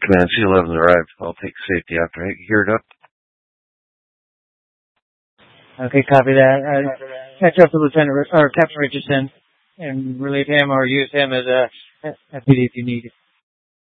Command C-11's arrived. I'll take safety after I gear it up. Okay, copy that. Catch up to Captain Richardson and relay to him or use him as a FPD if you need.